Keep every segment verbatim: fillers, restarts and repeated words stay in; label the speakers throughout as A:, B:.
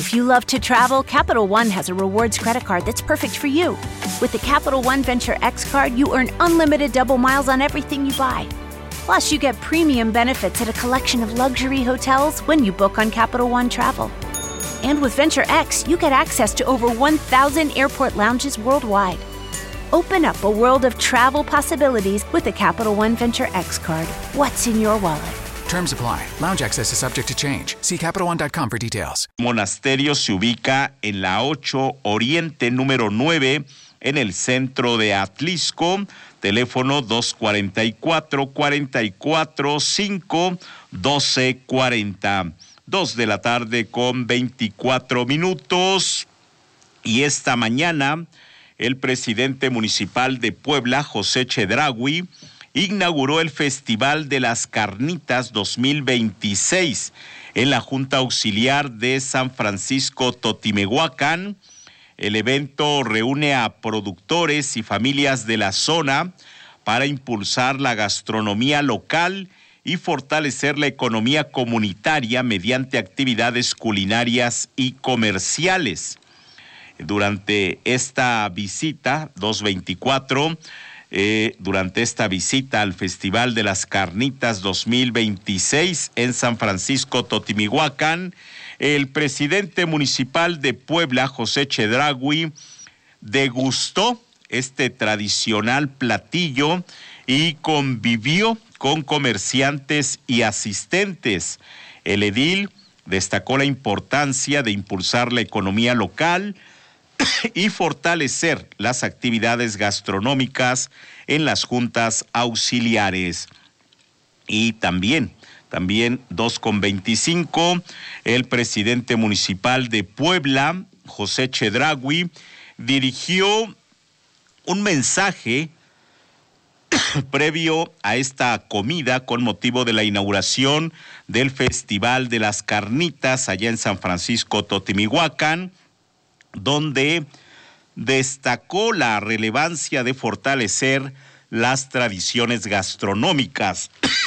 A: If you love to travel, Capital One has a rewards credit card that's perfect for you. With the Capital One Venture X card, you earn unlimited double miles on everything you buy. Plus, you get premium benefits at a collection of luxury hotels when you book on Capital One Travel. And with Venture X, you get access to over one thousand airport lounges worldwide. Open up a world of travel possibilities with the Capital One Venture X card. What's in your wallet?
B: Terms apply. Lounge access is subject to change. See Capital One dot com for details.
C: Monasterio se ubica en la ocho Oriente número nueve en el centro de Atlisco. Teléfono dos cuatro cuatro, cuatro cuatro cinco, doce cuarenta. Dos de la tarde con veinticuatro minutos. Y esta mañana, el presidente municipal de Puebla, José Chedraui, inauguró el Festival de las Carnitas dos mil veintiséis en la Junta Auxiliar de San Francisco Totimehuacán. El evento reúne a productores y familias de la zona para impulsar la gastronomía local y fortalecer la economía comunitaria mediante actividades culinarias y comerciales. Durante esta visita, dos veinticuatro, Eh, durante esta visita al Festival de las Carnitas dos mil veintiséis en San Francisco Totimehuacán, el presidente municipal de Puebla, José Chedraui, degustó este tradicional platillo y convivió con comerciantes y asistentes. El edil destacó la importancia de impulsar la economía local y fortalecer las actividades gastronómicas en las juntas auxiliares. Y también, también dos con veinticinco, el presidente municipal de Puebla, José Chedraui, dirigió un mensaje previo a esta comida con motivo de la inauguración del Festival de las Carnitas allá en San Francisco Totimehuacán, donde destacó la relevancia de fortalecer las tradiciones gastronómicas.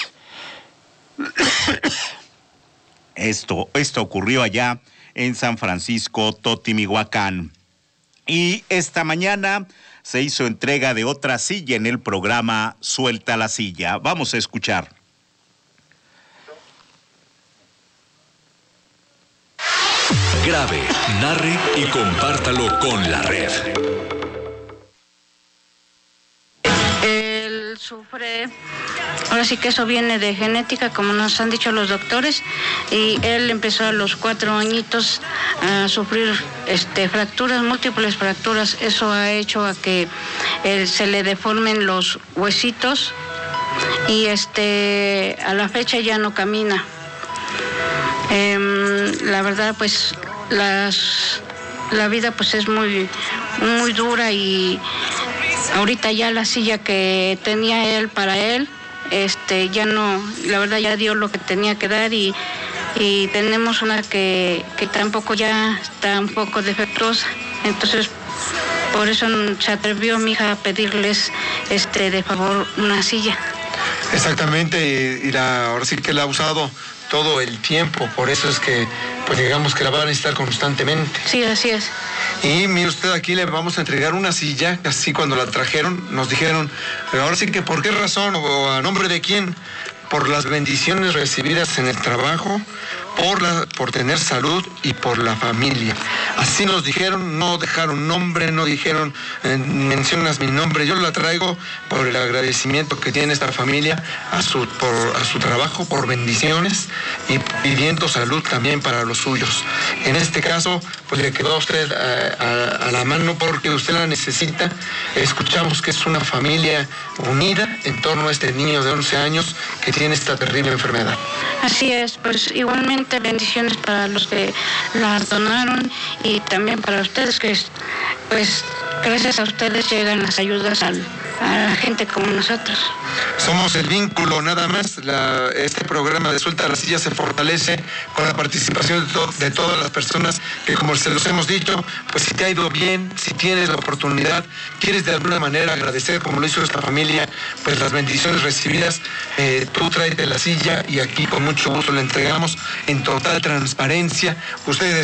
C: Esto, esto ocurrió allá en San Francisco Totimehuacán. Y esta mañana se hizo entrega de otra silla en el programa Suelta la Silla. Vamos a escuchar.
D: Grabe, narre y compártalo con la red.
E: Él sufre, ahora sí que eso viene de genética, como nos han dicho los doctores, y él empezó a los cuatro añitos a sufrir este, fracturas, múltiples fracturas. Eso ha hecho a que él, se le deformen los huesitos y este, a la fecha ya no camina. Eh, la verdad, pues las la vida pues es muy muy dura, y ahorita ya la silla que tenía él para él este ya no, la verdad ya dio lo que tenía que dar, y y tenemos una que que tampoco ya está un poco defectuosa. Entonces por eso se atrevió mi hija a pedirles este de favor una silla.
F: Exactamente, y la, ahora sí que la ha usado todo el tiempo, por eso es que pues digamos que la va a necesitar constantemente.
E: Sí, así es.
F: Y mire usted, aquí le vamos a entregar una silla, así cuando la trajeron nos dijeron, ahora sí que por qué razón o a nombre de quién, por las bendiciones recibidas en el trabajo, por, la, por tener salud y por la familia. Así nos dijeron, no dejaron nombre, no dijeron, eh, mencionas mi nombre, yo la traigo por el agradecimiento que tiene esta familia a su, por, a su trabajo, por bendiciones y pidiendo salud también para los suyos. En este caso, pues le quedó a usted a, a, a la mano porque usted la necesita. Escuchamos que es una familia unida en torno a este niño de once años que tiene esta terrible enfermedad.
E: Así es, pues igualmente bendiciones para los que la donaron y también para ustedes, que pues gracias a ustedes llegan las ayudas al, a la gente como nosotros.
F: Somos el vínculo, nada más. La, este programa de Suelta la Silla se fortalece con la participación de, to, de todas las personas que, como se los hemos dicho, pues si te ha ido bien, si tienes la oportunidad, quieres de alguna manera agradecer, como lo hizo esta familia, pues las bendiciones recibidas, eh, tú tráete la silla y aquí con mucho gusto la entregamos en total transparencia. Ustedes